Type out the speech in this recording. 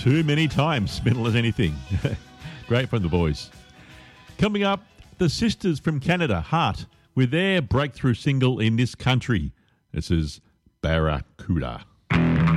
too many times, mental as anything. Great from the boys. Coming up, the sisters from Canada, Heart, with their breakthrough single in this country. This is Barracuda.